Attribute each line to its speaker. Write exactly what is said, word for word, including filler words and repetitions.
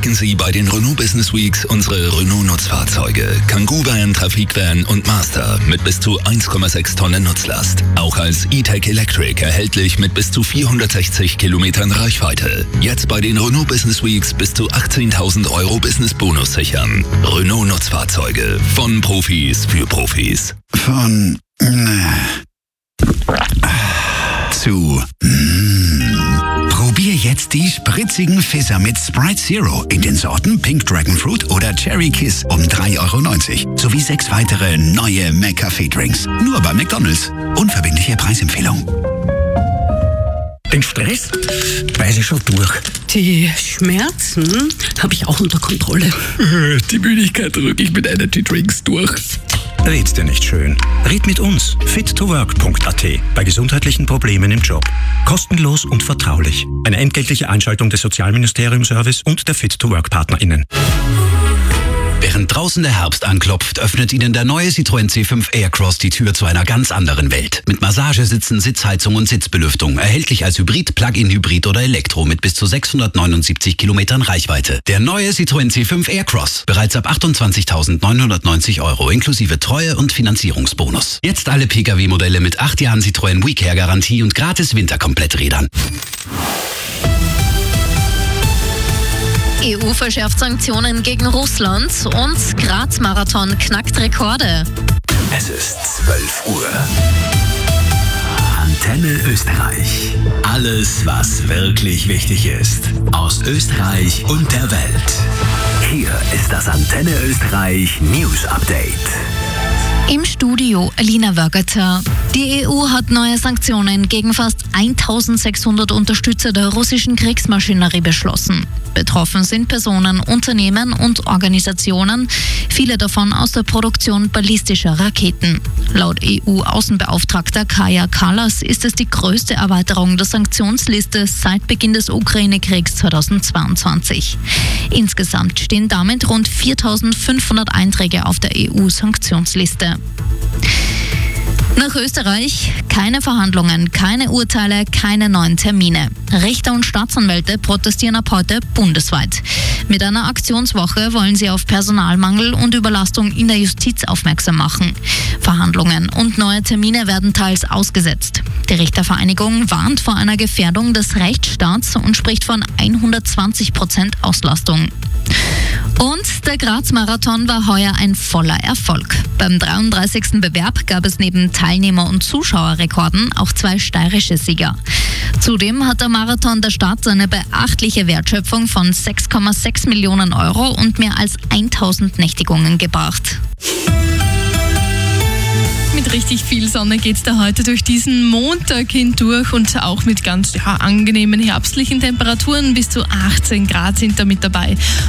Speaker 1: Entdecken Sie bei den Renault Business Weeks unsere Renault-Nutzfahrzeuge. Kangoo Van, Trafik Van und Master mit bis zu eins Komma sechs Tonnen Nutzlast. Auch als E-Tech Electric erhältlich mit bis zu vierhundertsechzig Kilometern Reichweite. Jetzt bei den Renault Business Weeks bis zu achtzehntausend Euro Business-Bonus sichern. Renault-Nutzfahrzeuge. Von Profis für Profis.
Speaker 2: Von zu Probier jetzt die spritzigen Fizzer mit Sprite Zero in den Sorten Pink Dragon Fruit oder Cherry Kiss um drei Euro neunzig sowie sechs weitere neue McCafé-Drinks. Nur bei McDonald's. Unverbindliche Preisempfehlung.
Speaker 3: Den Stress weiß ich schon durch.
Speaker 4: Die Schmerzen habe ich auch unter Kontrolle.
Speaker 3: Die Müdigkeit drücke ich mit Energy Drinks durch. Red's dir nicht schön. Red mit uns. fit to work punkt a t bei gesundheitlichen Problemen im Job. Kostenlos und vertraulich. Eine entgeltliche Einschaltung des Sozialministerium-Service und der Fit to Work PartnerInnen.
Speaker 5: Während draußen der Herbst anklopft, öffnet Ihnen der neue Citroën C fünf Aircross die Tür zu einer ganz anderen Welt. Mit Massagesitzen, Sitzheizung und Sitzbelüftung. Erhältlich als Hybrid, Plug-in-Hybrid oder Elektro mit bis zu sechshundertneunundsiebzig Kilometern Reichweite. Der neue Citroën C fünf Aircross. Bereits ab achtundzwanzigtausendneunhundertneunzig Euro inklusive Treue- und Finanzierungsbonus. Jetzt alle Pkw-Modelle mit acht Jahren Citroën WeCare-Garantie und gratis Winterkompletträdern.
Speaker 6: E U verschärft Sanktionen gegen Russland und Graz-Marathon knackt Rekorde.
Speaker 7: Es ist zwölf Uhr. Antenne Österreich. Alles, was wirklich wichtig ist. Aus Österreich und der Welt. Hier ist das Antenne Österreich News Update.
Speaker 6: Im Studio Alina Wörgerter. Die E U hat neue Sanktionen gegen fast eintausendsechshundert Unterstützer der russischen Kriegsmaschinerie beschlossen. Betroffen sind Personen, Unternehmen und Organisationen, viele davon aus der Produktion ballistischer Raketen. Laut E U-Außenbeauftragter Kaja Kallas ist es die größte Erweiterung der Sanktionsliste seit Beginn des Ukraine-Kriegs zweitausendzweiundzwanzig. Insgesamt stehen damit rund viertausendfünfhundert Einträge auf der E U-Sanktionsliste. Nach Österreich keine Verhandlungen, keine Urteile, keine neuen Termine. Richter und Staatsanwälte protestieren ab heute bundesweit. Mit einer Aktionswoche wollen sie auf Personalmangel und Überlastung in der Justiz aufmerksam machen. Verhandlungen und neue Termine werden teils ausgesetzt. Die Richtervereinigung warnt vor einer Gefährdung des Rechtsstaats und spricht von hundertzwanzig Prozent Auslastung. Und der Graz-Marathon war heuer ein voller Erfolg. Beim dreiunddreißigsten Bewerb gab es neben Teilnehmer- und Zuschauerrekorden auch zwei steirische Sieger. Zudem hat der Marathon der Stadt eine beachtliche Wertschöpfung von sechs Komma sechs Millionen Euro und mehr als tausend Nächtigungen gebracht.
Speaker 8: Mit richtig viel Sonne geht's da heute durch diesen Montag hindurch und auch mit ganz ja, angenehmen herbstlichen Temperaturen. Bis zu achtzehn Grad sind da mit dabei.